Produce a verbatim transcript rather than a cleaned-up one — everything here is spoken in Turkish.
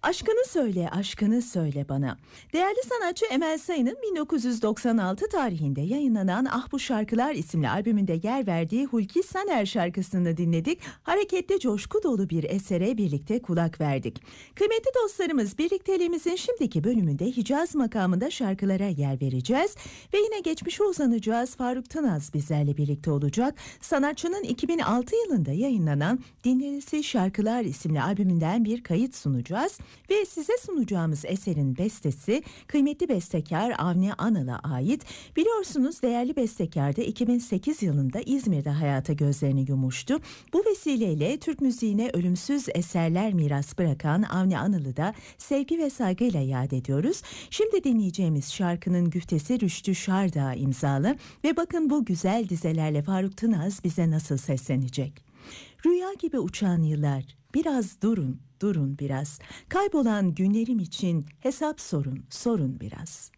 Aşkını söyle, aşkını söyle bana. Değerli sanatçı Emel Sayın'ın bin dokuz yüz doksan altı tarihinde yayınlanan Ah Bu Şarkılar isimli albümünde yer verdiği Hulki Saner şarkısını dinledik. Hareketli, coşku dolu bir esere birlikte kulak verdik. Kıymetli dostlarımız, birlikteliğimizin şimdiki bölümünde Hicaz makamında şarkılara yer vereceğiz. Ve yine geçmişe uzanacağız. Faruk Tınaz bizlerle birlikte olacak. Sanatçının iki bin altı yılında yayınlanan Dinlerisi Şarkılar isimli albümünden bir kayıt sunacağız. Ve size sunacağımız eserin bestesi kıymetli bestekar Avni Anal'a ait. Biliyorsunuz değerli bestekar da iki bin sekiz yılında İzmir'de hayata gözlerini yumuştu. Bu vesileyle Türk müziğine ölümsüz eserler miras bırakan Avni Anal'ı da sevgi ve saygıyla yad ediyoruz. Şimdi dinleyeceğimiz şarkının güftesi Rüştü Şardağ imzalı ve bakın bu güzel dizelerle Faruk Tınaz bize nasıl seslenecek. Rüya gibi uçan yıllar, biraz durun, durun biraz. Kaybolan günlerim için hesap sorun, sorun biraz.